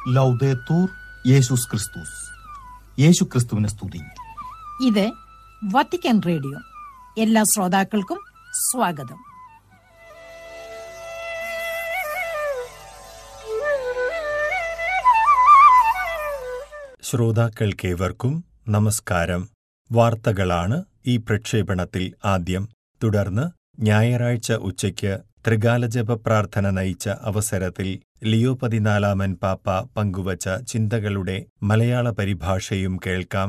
ലൗദേത്തൂർ യേശുസ് ക്രിസ്തുസ്. യേശു ക്രിസ്തുവിനെ സ്തുതി. ഇത് വത്തിക്കാൻ റേഡിയോ. എല്ലാ ശ്രോതാക്കൾക്കും സ്വാഗതം. ശ്രോതാക്കൾക്കേവർക്കും നമസ്കാരം. വാർത്തകളാണ് ഈ പ്രക്ഷേപണത്തിൽ ആദ്യം. തുടർന്ന് ഞായറാഴ്ച ഉച്ചയ്ക്ക് ത്രികാലജപ പ്രാർത്ഥന നയിച്ച അവസരത്തിൽ ലിയോ 14 പാപ്പ പങ്കുവച്ച ചിന്തകളുടെ മലയാള പരിഭാഷയും കേൾക്കാം.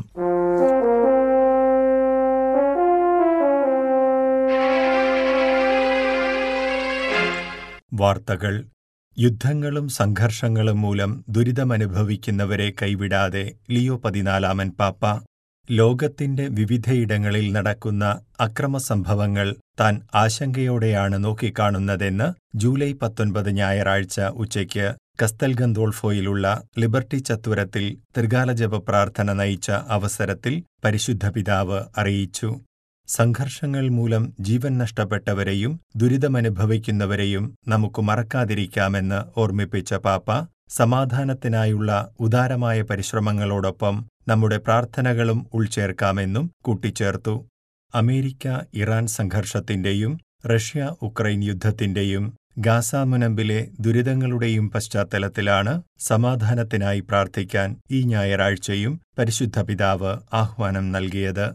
വാർത്തകൾ. യുദ്ധങ്ങളും സംഘർഷങ്ങളും മൂലം ദുരിതമനുഭവിക്കുന്നവരെ കൈവിടാതെ ലിയോ 14 പാപ്പ ലോകത്തിന്റെ വിവിധയിടങ്ങളിൽ നടക്കുന്ന അക്രമസംഭവങ്ങൾ താൻ ആശങ്കയോടെയാണ് നോക്കിക്കാണുന്നതെന്ന് ജൂലൈ 19 ഞായറാഴ്ച ഉച്ചയ്ക്ക് കസ്തൽ ഗന്തോൾഫോയിലുള്ള ലിബർട്ടി ചത്വരത്തിൽ ത്രികാലജപ പ്രാർത്ഥന നയിച്ച അവസരത്തിൽ പരിശുദ്ധ പിതാവ് അറിയിച്ചു. സംഘർഷങ്ങൾ മൂലം ജീവൻ നഷ്ടപ്പെട്ടവരെയും ദുരിതമനുഭവിക്കുന്നവരെയും നമുക്ക് മറക്കാതിരിക്കാമെന്ന് ഓർമ്മിപ്പിച്ച പാപ്പ സമാധാനത്തിനായുള്ള ഉദാരമായ പരിശ്രമങ്ങളോടൊപ്പം നമ്മുടെ പ്രാർത്ഥനകളും ഉൾച്ചേർക്കാമെന്നും കൂട്ടിച്ചേർത്തു. America Iran സംഘർഷത്തിന്റെയും Russia Ukraine യുദ്ധത്തിന്റെയും Gaza മുനമ്പിലെ ദുരിതങ്ങളുടെയും പശ്ചാത്തലത്തിലാണ് സമാധാനത്തിനായി പ്രാർത്ഥിക്കാൻ ഈ ഞായറാഴ്ചയും പരിശുദ്ധ പിതാവ് ആഹ്വാനം നൽകിയത്.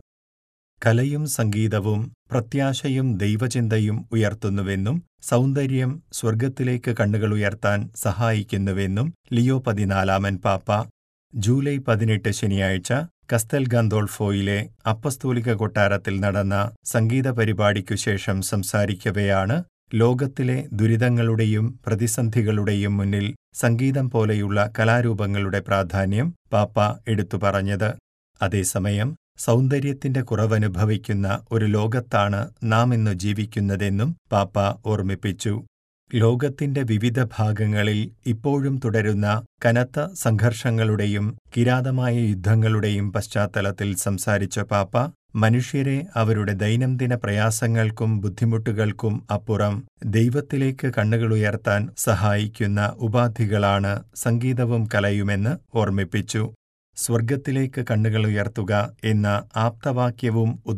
കലയും സംഗീതവും പ്രത്യാശയും ദൈവചിന്തയും ഉയർത്തുന്നുവെന്നും സൗന്ദര്യം സ്വർഗത്തിലേക്ക് കണ്ണുകൾ ഉയർത്താൻ സഹായിക്കുന്നുവെന്നും ലിയോ 14 പാപ്പ ജൂലൈ 18 ശനിയാഴ്ച കസ്തൽ ഗന്തോൾഫോയിലെ അപ്പസ്തോലിക കൊട്ടാരത്തിൽ നടന്ന സംഗീത പരിപാടിക്കു ശേഷം സംസാരിക്കവെയാണ് ലോകത്തിലെ ദുരിതങ്ങളുടെയും പ്രതിസന്ധികളുടെയും മുന്നിൽ സംഗീതം പോലെയുള്ള കലാരൂപങ്ങളുടെ പ്രാധാന്യം പാപ്പ എടുത്തു പറഞ്ഞത്. അതേസമയം സൗന്ദര്യത്തിന്റെ കുറവനുഭവിക്കുന്ന ഒരു ലോകത്താണ് നാം ഇന്ന് ജീവിക്കുന്നതെന്നും പാപ്പ ഓർമ്മിപ്പിച്ചു. ലോകത്തിന്റെ വിവിധ ഭാഗങ്ങളിൽ ഇപ്പോഴും തുടരുന്ന കനത്ത സംഘർഷങ്ങളുടെയും കിരാതമായ യുദ്ധങ്ങളുടെയും പശ്ചാത്തലത്തിൽ സംസാരിച്ച പാപ്പ മനുഷ്യരെ അവരുടെ ദൈനംദിന പ്രയാസങ്ങൾക്കും ബുദ്ധിമുട്ടുകൾക്കും അപ്പുറം ദൈവത്തിലേക്ക് കണ്ണുകളുയർത്താൻ സഹായിക്കുന്ന ഉപാധികളാണ് സംഗീതവും കലയുമെന്ന് ഓർമ്മിപ്പിച്ചു. സ്വർഗത്തിലേക്ക് കണ്ണുകൾ ഉയർത്തുക എന്ന ആപ്തവാക്യവും